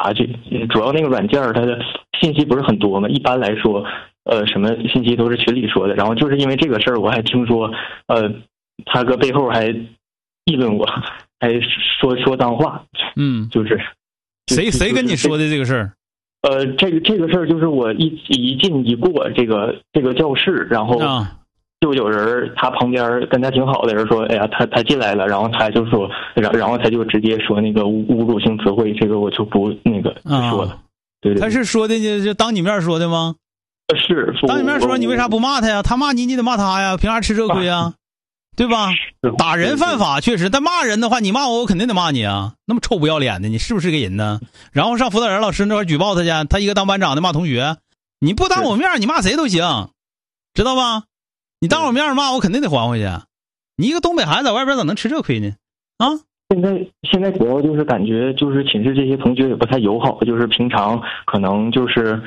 查去，主要那个软件它的信息不是很多嘛，一般来说，什么信息都是群里说的。然后就是因为这个事儿，我还听说，他搁背后还议论我，还说脏话。就是谁跟你说的这个事儿？ 这个事儿就是我一进一过这个教室，然后就有人他旁边跟他挺好的人说，哎呀，他进来了，然后他就说，然后他就直接说那个侮辱性词汇，这个我就不那个说了。对， 他是说的就当你面说的吗？ 是当你面说，你为啥不骂他呀？他骂你，你得骂他呀，凭啥吃这亏啊？对吧？打人犯法确实，但骂人的话，你骂我肯定得骂你啊！那么臭不要脸的，你是不是个人呢？然后上辅导员老师那块举报他去，他一个当班长的骂同学，你不当我面，你骂谁都行，知道吧？你当我面骂我，肯定得还回去。你一个东北孩子在外边咋能吃这亏呢？啊！ 现在主要就是感觉就是寝室这些同学也不太友好，就是平常可能就是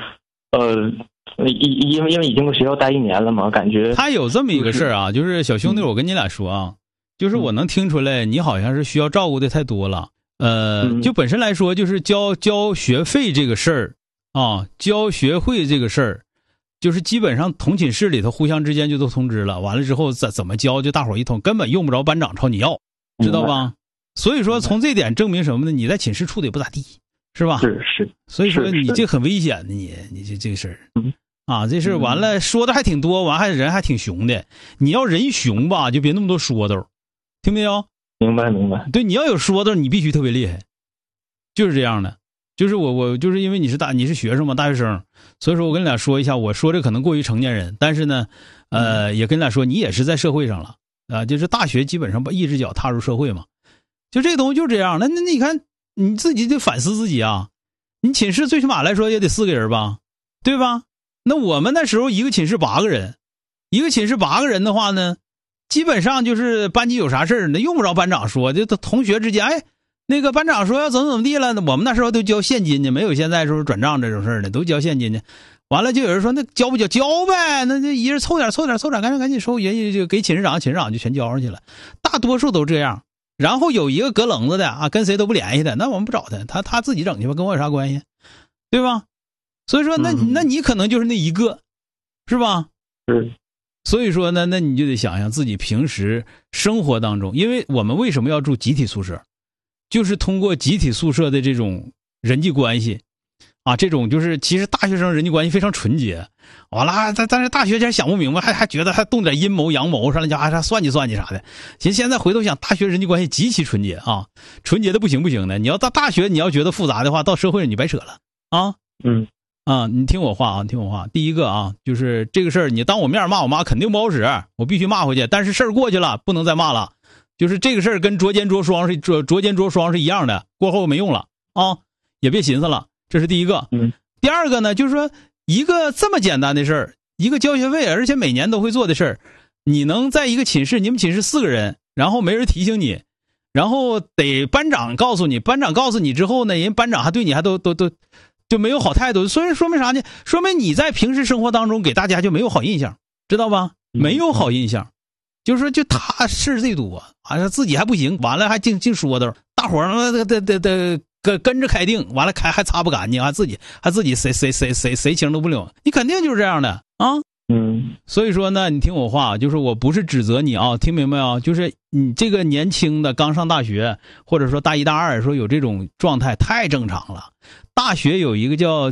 因为已经在学校待1年了嘛，感觉他有这么一个事儿啊，就是小兄弟，我跟你俩说啊，就是我能听出来，你好像是需要照顾的太多了。就本身来说，就是交学费这个事儿啊，交学费这个事儿，就是基本上同寝室里头互相之间就都通知了，完了之后怎么交，就大伙一通，根本用不着班长朝你要，知道吧？所以说从这点证明什么呢？你在寝室处的也不咋地，是吧？ 是。 所以说你这很危险的，你这个事儿。啊，这事完了，说的还挺多，完人还挺熊的。你要人熊吧，就别那么多说头，听没有？ 明白。 对，你要有说头，你必须特别厉害，就是这样的。就是我就是因为你是学生嘛，大学生，所以说我跟你俩说一下，我说这可能过于成年人，但是呢，也跟你俩说，你也是在社会上了啊，就是大学基本上把一只脚踏入社会嘛，就这个东西就这样。那你看你自己得反思自己啊，你寝室最起码来说也得4个人吧，对吧？那我们那时候一个寝室8个人，一个寝室8个人的话呢，基本上就是班级有啥事儿，那用不着班长说，就同学之间，哎，那个班长说要怎么地了，我们那时候都交现金呢，没有现在时候转账这种事儿的，都交现金呢。完了就有人说那交不交？交呗，那这一人凑点，赶紧收，也就给寝室长就全交上去了，大多数都这样。然后有一个隔冷子的啊，跟谁都不联系的，那我们不找他，他自己整去吧，跟我有啥关系，对吧？所以说那你可能就是那一个，是吧？所以说呢，那你就得想想自己平时生活当中，因为我们为什么要住集体宿舍，就是通过集体宿舍的这种人际关系啊，这种就是其实大学生人际关系非常纯洁，完了但是大学生想不明白，还觉得还动点阴谋阳谋上来还算计啥的。其实现在回头想，大学人际关系极其纯洁啊，纯洁的不行的。你要到大学你要觉得复杂的话，到社会你白扯了啊。你听我话。第一个啊，就是这个事儿，你当我面骂我妈肯定不好使，我必须骂回去。但是事儿过去了，不能再骂了。就是这个事儿跟捉奸捉双是一样的，过后没用了啊，也别寻思了。这是第一个。第二个呢，就是说一个这么简单的事儿，一个交学费，而且每年都会做的事儿，你能在一个寝室，你们寝室4个人，然后没人提醒你，然后得班长告诉你，班长告诉你之后呢，人班长还对你还都就没有好态度，所以说明啥呢？说明你在平时生活当中给大家就没有好印象，知道吧？没有好印象，就是说就他事最多，自己还不行，完了还净说的，大伙儿得跟着开定，完了还擦不干净，还自己谁情都不领，你肯定就是这样的啊。所以说呢，你听我话，就是我不是指责你啊，听明白啊？就是你这个年轻的刚上大学，或者说大1大2，说有这种状态太正常了。大学有一个叫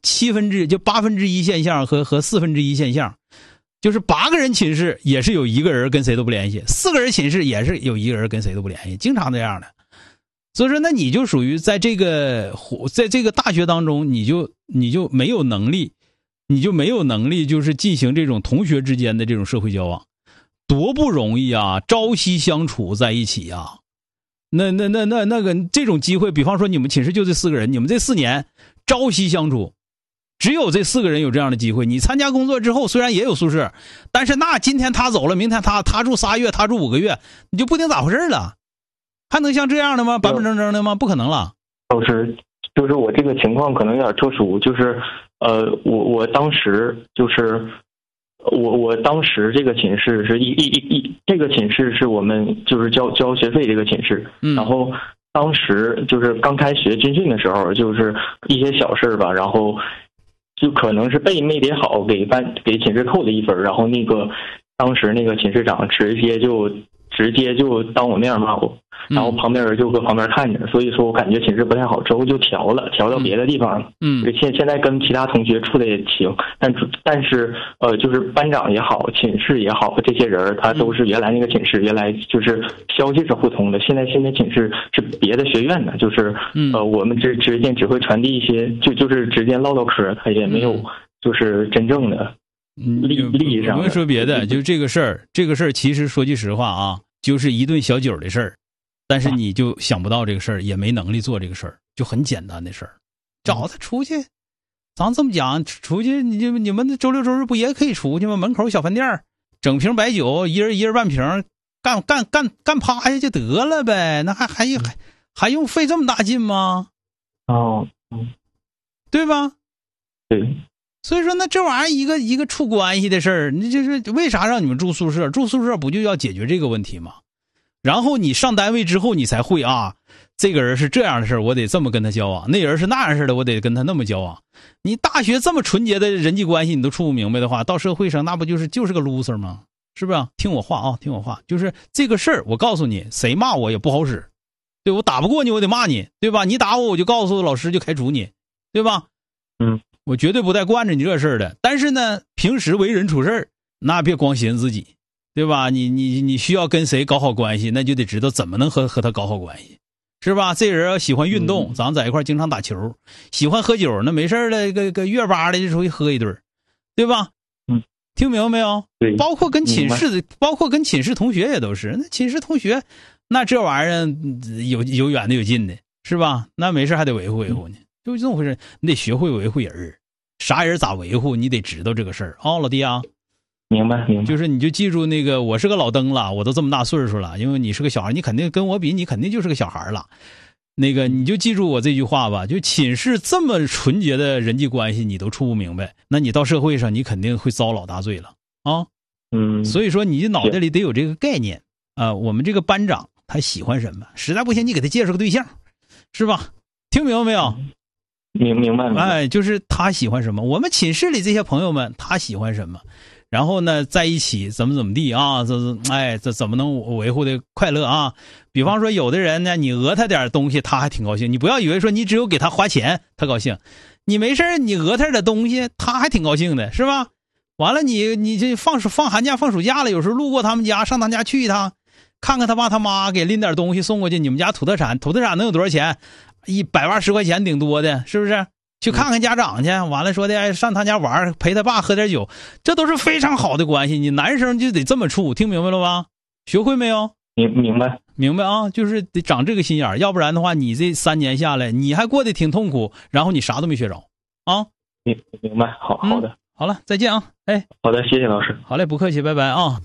1/8现象和1/4现象，就是8个人寝室也是有1个人跟谁都不联系，4个人寝室也是有1个人跟谁都不联系，经常这样的。所以说，那你就属于在这个大学当中，你就没有能力。就是进行这种同学之间的这种社会交往，多不容易啊！朝夕相处在一起啊，那个这种机会，比方说你们寝室就这4个人，你们这4年朝夕相处，只有这4个人有这样的机会。你参加工作之后，虽然也有宿舍，但是那今天他走了，明天他住3月，他住5个月，你就不定咋回事了，还能像这样的吗？板板正正的吗？不可能了。 老师，就是我这个情况可能有点特殊，就是我当时就是我当时这个寝室是这个寝室是我们就是交学费这个寝室，然后当时就是刚开学军训的时候，就是一些小事吧，然后就可能是背没叠好，给寝室扣了1分，然后当时那个寝室长直接就当我面骂我，然后旁边人就搁旁边看着，所以说我感觉寝室不太好，之后就调到别的地方了。现在跟其他同学处的也行，但是就是班长也好，寝室也好，这些人他都是原来那个寝室，原来就是消息是互通的。现在寝室是别的学院的，就是我们之间只会传递一些，就是直接唠嗑，他也没有就是真正的利益上的。 不用说别的，就这个事儿，其实说句实话啊，就是一顿小酒的事儿，但是你就想不到这个事儿，也没能力做这个事儿，就很简单的事儿。找他出去，咱这么讲，出去你们周六周日不也可以出去吗？门口小饭店整瓶白酒，一人半瓶，干趴下就得了呗，那还用费这么大劲吗？对吧？ 对。 所以说，那这玩意儿一个处关系的事儿，你就是为啥让你们住宿舍？住宿舍不就要解决这个问题吗？然后你上单位之后，你才会啊，这个人是这样的事儿，我得这么跟他交往；那人是那样式的，我得跟他那么交往。你大学这么纯洁的人际关系你都处不明白的话，到社会上那不就是个 loser 吗？是不是？听我话啊，听我话，就是这个事儿，我告诉你，谁骂我也不好使。对，我打不过你，我得骂你，对吧？你打我就告诉老师就开除你，对吧？我绝对不带惯着你这事儿的。但是呢，平时为人处事儿，那别光寻思自己，对吧？你需要跟谁搞好关系，那就得知道怎么能和他搞好关系，是吧？这人喜欢运动，咱们在一块经常打球；喜欢喝酒，那没事了，个月巴的就出去喝一顿，对吧？听明白没有？包括跟寝室同学也都是。那寝室同学，那这玩意儿有远的有近的，是吧？那没事还得维护呢。就这么回事，你得学会维护人，啥人咋维护，你得知道这个事儿啊，老弟啊。 明白。 就是你就记住那个，我是个老登了，我都这么大岁数了，因为你是个小孩，你肯定跟我比，你肯定就是个小孩了。那个你就记住我这句话吧，就寝室这么纯洁的人际关系你都处不明白，那你到社会上你肯定会遭老大罪了啊。所以说你脑袋里得有这个概念啊。我们这个班长他喜欢什么，实在不行你给他介绍个对象，是吧？听明白没有？ 明白。 哎，就是他喜欢什么，我们寝室里这些朋友们他喜欢什么，然后呢在一起怎么地啊，这怎么能维护的快乐啊？比方说有的人呢，你讹他点东西他还挺高兴，你不要以为说你只有给他花钱他高兴，你没事你讹他点东西他还挺高兴的，是吧？完了你这放寒假放暑假了，有时候路过他们家，上他家去一趟，看看他爸他妈，给拎点东西送过去，你们家土特产能有多少钱？180块钱顶多的，是不是？去看看家长去，完了说的上他家玩，陪他爸喝点酒，这都是非常好的关系。你男生就得这么处，听明白了吧？学会没有？明白啊，就是得长这个心眼，要不然的话，你这3年下来，你还过得挺痛苦，然后你啥都没学着啊。 明白，好的， 好了，再见啊！哎， 好的，谢谢老师。 好嘞，不客气，拜拜啊。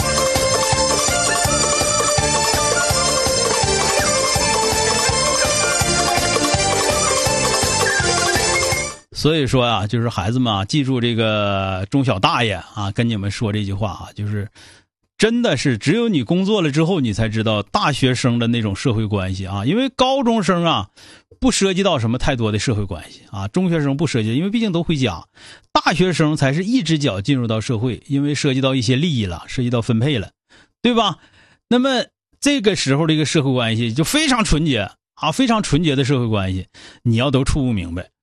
所以说啊，就是孩子们啊，记住这个中小大爷啊，跟你们说这句话啊，就是真的是只有你工作了之后，你才知道大学生的那种社会关系啊。因为高中生啊，不涉及到什么太多的社会关系啊，中学生不涉及，因为毕竟都回家。大学生才是一只脚进入到社会，因为涉及到一些利益了，涉及到分配了，对吧？那么这个时候这个社会关系就非常纯洁啊，非常纯洁的社会关系，你要都处不明白。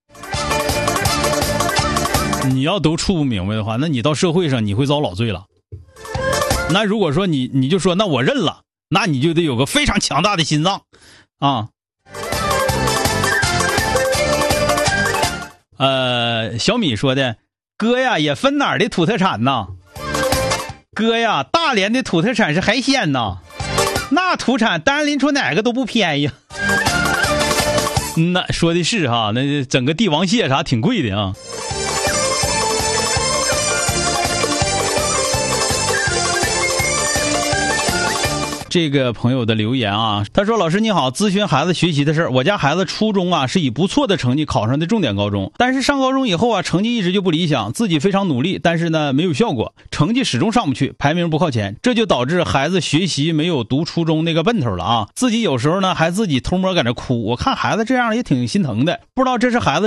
你要都处不明白的话，那你到社会上你会遭老罪了。那如果说你就说那我认了，那你就得有个非常强大的心脏啊。小米说的，哥呀也分哪儿的土特产呐？哥呀，大连的土特产是海鲜呐，那土产单拎出哪个都不便宜。那说的是哈，那整个帝王蟹啥挺贵的啊。 这个朋友的留言啊，他说老师你好，咨询孩子学习的事儿。我家孩子初中啊是以不错的成绩考上的重点高中，但是上高中以后啊成绩一直就不理想，自己非常努力，但是呢没有效果，成绩始终上不去，排名不靠前，这就导致孩子学习没有读初中那个奔头了啊。自己有时候呢还自己偷摸在那哭，我看孩子这样也挺心疼的，不知道这是孩子